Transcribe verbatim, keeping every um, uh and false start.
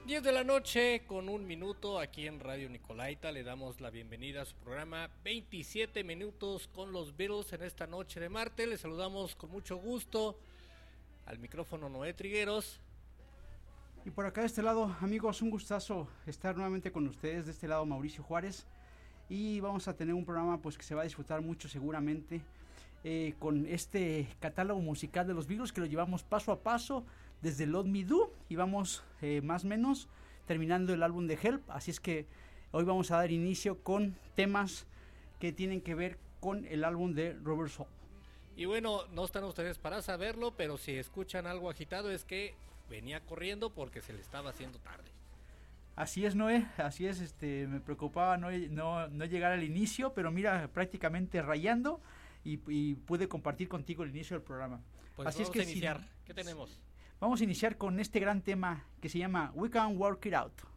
diez de la noche con un minuto aquí en Radio Nicolaita. Le damos la bienvenida a su programa veintisiete minutos con los Beatles en esta noche de martes. Les saludamos con mucho gusto al micrófono Noé Trigueros. Y por acá de este lado, amigos, un gustazo estar nuevamente con ustedes. De este lado Mauricio Juárez. Y vamos a tener un programa pues que se va a disfrutar mucho seguramente. Eh, con este catálogo musical de los Beatles que lo llevamos paso a paso desde Let Me Do y vamos eh, más o menos terminando el álbum de Help, así es que hoy vamos a dar inicio con temas que tienen que ver con el álbum de Rubber Soul. Y bueno, no están ustedes para saberlo, pero si escuchan algo agitado es que venía corriendo porque se le estaba haciendo tarde. Así es, Noé, así es, este, me preocupaba no, no, no llegar al inicio, pero mira, prácticamente rayando. Y, y pude compartir contigo el inicio del programa. Pues así vamos es que a iniciar. Si, ¿Qué tenemos? Vamos a iniciar con este gran tema que se llama We Can Work It Out.